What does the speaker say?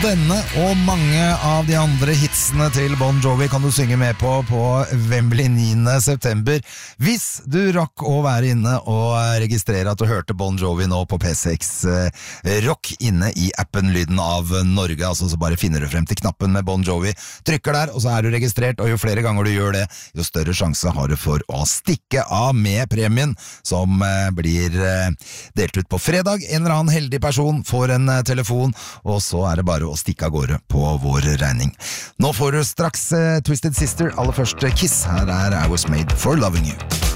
denne og mange av de andre hitsene til Bon Jovi kan du synge med på Wembley 9. september. Hvis du rakk å være inne og registrere at du hørte Bon Jovi nå på P6 Rock inne i appen Lyden av Norge, altså så bare finner du frem til knappen med Bon Jovi, trykker der, og så er du registrert, og jo flere ganger du gjør det, jo større sjanse har du for å stikke av med premien som blir delt ut på fredag. En eller annen heldig person får en telefon, og så er det bare å stikke av gårde på vår regning. Nå får du straks Twisted Sister, aller første Kiss. Her er I Was Made For Loving You.